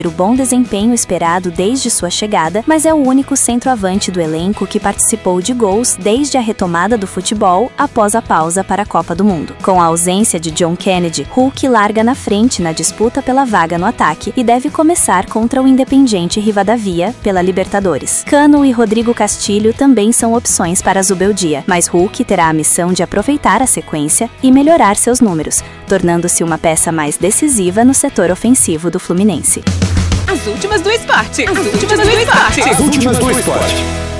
o bom desempenho esperado desde sua chegada, mas é o único centroavante do elenco que participou de gols desde a retomada do futebol após a pausa para a Copa do Mundo. Com a ausência de John Kennedy, Hulk larga na frente na disputa pela vaga no ataque e deve começar contra o Independiente Rivadavia pela Libertadores. Cano e Rodrigo Castilho também são opções para Zubeldia, mas Hulk terá a missão de aproveitar a sequência e melhorar seus números, tornando-se uma peça mais decisiva no setor ofensivo do Fluminense. As últimas do esporte. As últimas do esporte. As últimas do esporte.